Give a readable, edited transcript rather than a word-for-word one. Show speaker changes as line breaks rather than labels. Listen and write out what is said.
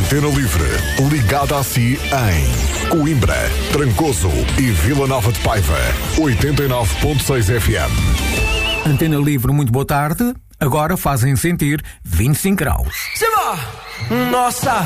Antena Livre, ligada a si em Coimbra, Trancoso e Vila Nova de Paiva. 89.6 FM.
Antena Livre, muito boa tarde. Agora fazem sentir 25 graus.
Nossa!